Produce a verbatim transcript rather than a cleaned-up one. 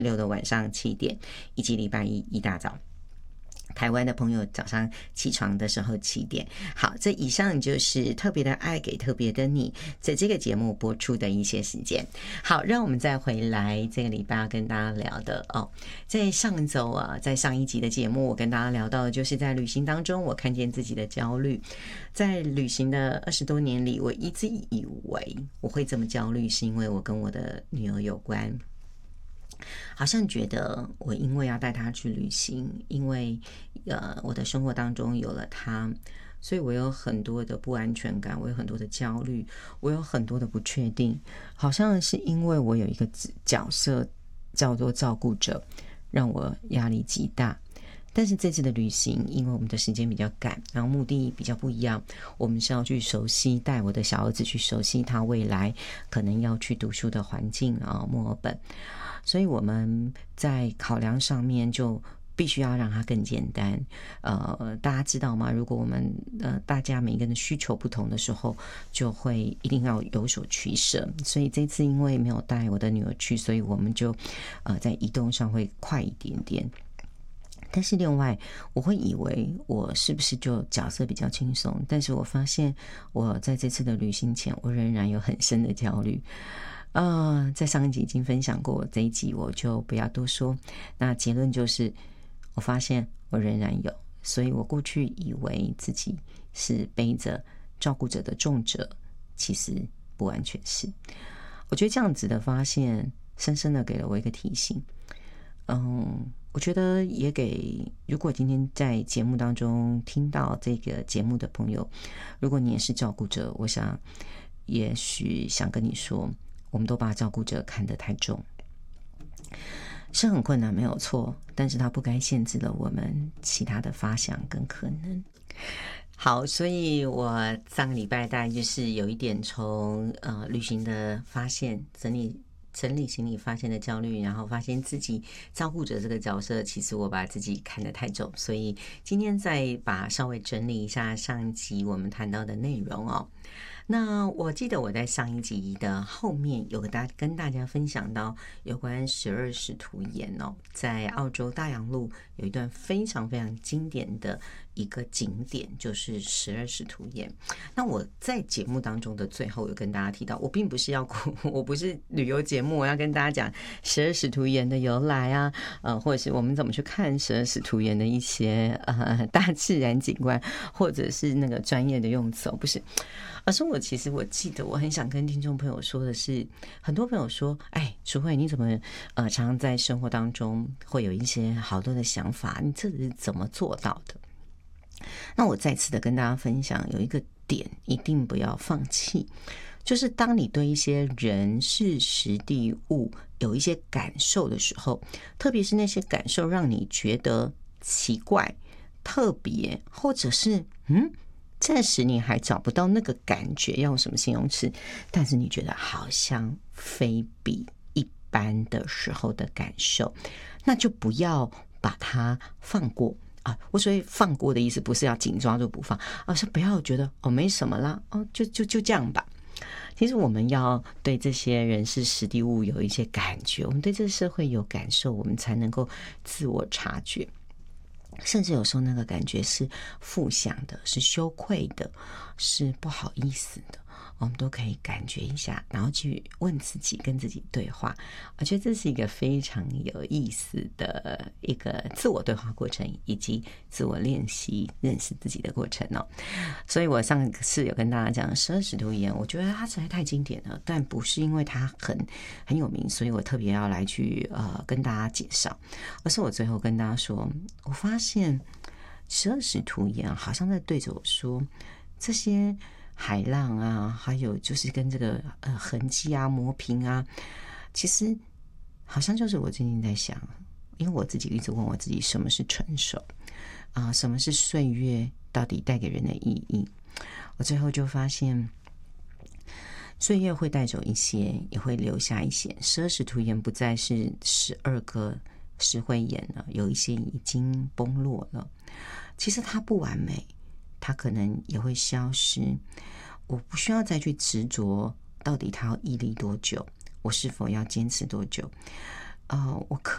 六的晚上七点，以及礼拜一一大早。台湾的朋友早上起床的时候七点。好，这以上就是特别的爱给特别的你在这个节目播出的一些时间。好，让我们再回来这个礼拜要跟大家聊的哦，在上周啊，在上一集的节目，我跟大家聊到的就是在旅行当中，我看见自己的焦虑。在旅行的二十多年里，我一直以为我会这么焦虑，是因为我跟我的女儿有关。好像觉得我因为要带他去旅行，因为呃我的生活当中有了他，所以我有很多的不安全感，我有很多的焦虑，我有很多的不确定。好像是因为我有一个角色叫做照顾者，让我压力极大。但是这次的旅行，因为我们的时间比较赶，然后目的比较不一样，我们是要去熟悉，带我的小儿子去熟悉他未来可能要去读书的环境啊，墨尔本。所以我们在考量上面就必须要让它更简单。呃，大家知道吗？如果我们呃大家每个人的需求不同的时候，就会一定要有所取舍。所以这次因为没有带我的女儿去，所以我们就呃在移动上会快一点点。但是另外，我会以为我是不是就角色比较轻松？但是我发现我在这次的旅行前，我仍然有很深的焦虑。呃，在上一集已经分享过，这一集我就不要多说。那结论就是，我发现我仍然有，所以我过去以为自己是背着照顾者的重责，其实不完全是。我觉得这样子的发现，深深的给了我一个提醒。嗯，我觉得也给如果今天在节目当中听到这个节目的朋友，如果你也是照顾者，我想也许想跟你说，我们都把照顾者看得太重，是很困难没有错，但是它不该限制了我们其他的发想跟可能。好，所以我上个礼拜大概就是有一点从呃旅行的发现整理整理行李发现的焦虑，然后发现自己照顾者这个角色，其实我把自己看得太重，所以今天再把稍微整理一下上一集我们谈到的内容哦。那我记得我在上一集的后面有大跟大家分享到有关十二使徒岩哦，在澳洲大洋路有一段非常非常经典的一个景点，就是十二使徒岩。那我在节目当中的最后有跟大家提到，我并不是要我不是旅游节目，我要跟大家讲十二使徒岩的由来啊，呃，或者是我们怎么去看十二使徒岩的一些呃大自然景观，或者是那个专业的用词，不是。而是我其实我记得我很想跟听众朋友说的是，很多朋友说，哎，淑慧你怎么呃常常在生活当中会有一些好多的想法，你这是怎么做到的？那我再次的跟大家分享，有一个点一定不要放弃，就是当你对一些人事时地物有一些感受的时候，特别是那些感受让你觉得奇怪、特别，或者是嗯。暂时你还找不到那个感觉要用什么形容词，但是你觉得好像非比一般的时候的感受，那就不要把它放过啊！我所谓放过的意思不是要紧抓住不放，而是不要觉得哦没什么啦，哦就就就这样吧。其实我们要对这些人事实地物有一些感觉，我们对这个社会有感受，我们才能够自我察觉。甚至有时候那个感觉是负向的，是羞愧的，是不好意思的，我们都可以感觉一下，然后去问自己，跟自己对话。我觉得这是一个非常有意思的一个自我对话过程，以及自我练习认识自己的过程哦。所以我上次有跟大家讲十二使徒岩，我觉得它实在太经典了，但不是因为它很很有名，所以我特别要来去呃跟大家介绍，而是我最后跟大家说，我发现十二使徒岩好像在对着我说，这些海浪啊，还有就是跟这个呃痕迹啊、磨平啊，其实好像就是我最近在想，因为我自己一直问我自己，什么是成熟啊、呃？什么是岁月？到底带给人的意义？我最后就发现，岁月会带走一些，也会留下一些。十二使徒岩不再是十二个石灰岩了，有一些已经崩落了。其实它不完美。它可能也会消失，我不需要再去执着到底它要屹立多久，我是否要坚持多久，呃，我可